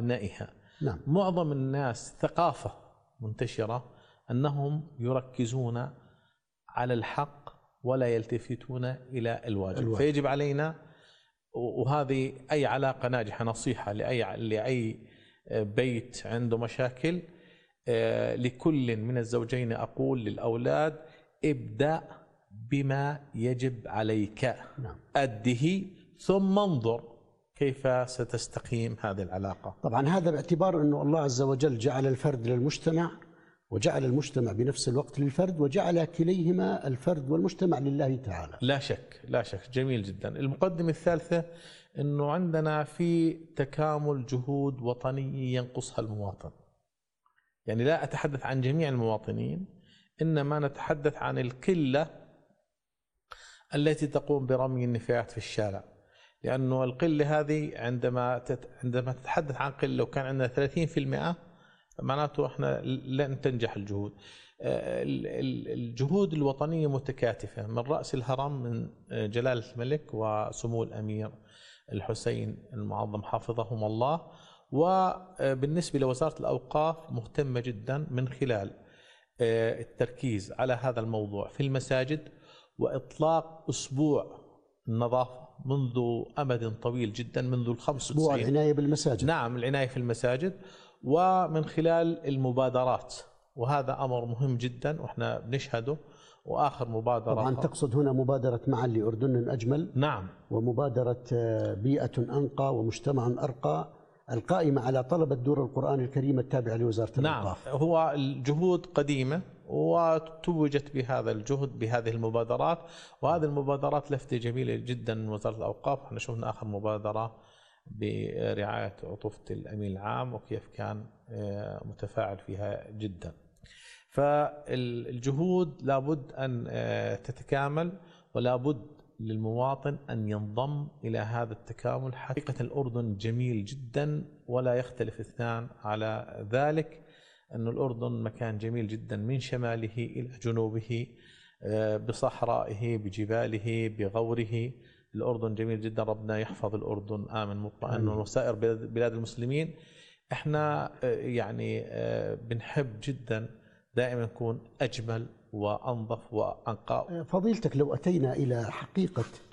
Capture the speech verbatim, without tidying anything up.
أبنائها. نعم. معظم الناس ثقافة منتشرة أنهم يركزون على الحق ولا يلتفتون إلى الواجب, الواجب. فيجب علينا، وهذه أي علاقة ناجحة نصيحة لأي لأي بيت عنده مشاكل، لكل من الزوجين أقول للأولاد ابدأ بما يجب عليك، نعم. أده ثم انظر كيف ستستقيم هذه العلاقة. طبعا هذا باعتبار أنه الله عز وجل جعل الفرد للمجتمع وجعل المجتمع بنفس الوقت للفرد، وجعل كليهما الفرد والمجتمع لله تعالى. لا شك لا شك جميل جدا. المقدمة الثالثة أنه عندنا في تكامل جهود وطنية ينقصها المواطن، يعني لا أتحدث عن جميع المواطنين، إنما نتحدث عن القلة التي تقوم برمي النفايات في الشارع. لأنه القلة هذه عندما تت... عندما تتحدث عن قلة وكان عندنا ثلاثين بالمئة معناته احنا لن تنجح الجهود. الجهود الوطنية متكاتفة من رأس الهرم من جلالة الملك وسمو الأمير الحسين المعظم حفظهم الله، وبالنسبة لوزارة الأوقاف مهتمة جدا من خلال التركيز على هذا الموضوع في المساجد، وإطلاق أسبوع النظافة منذ أمد طويل جدا، منذ الخمس أسبوع العناية بالمساجد. نعم، العناية في المساجد، ومن خلال المبادرات، وهذا أمر مهم جدا وإحنا بنشهده. وآخر مبادرة طبعا تقصد هنا مبادرة معا لأردن أجمل. نعم. ومبادرة بيئة أنقى ومجتمع أرقى القائمة على طلب الدور القرآن الكريم التابعة لوزارة الأوقاف. نعم، هو الجهود قديمة وتوجت بهذا الجهد بهذه المبادرات، وهذه المبادرات لفتة جميلة جدا من وزارة الأوقاف. احنا شفنا آخر مبادرة برعاية عطوفة الأمين العام وكيف كان متفاعل فيها جدا. فالجهود لابد أن تتكامل، ولابد للمواطن أن ينضم إلى هذا التكامل. حقيقة الأردن جميل جدا ولا يختلف اثنان على ذلك، أن الأردن مكان جميل جدا من شماله إلى جنوبه، بصحرائه بجباله بغوره. الأردن جميل جدا، ربنا يحفظ الأردن آمن مطمئن وسائر بلاد المسلمين. احنا يعني بنحب جدا دائما نكون أجمل وأنظف وأنقى. فضيلتك، لو أتينا إلى حقيقة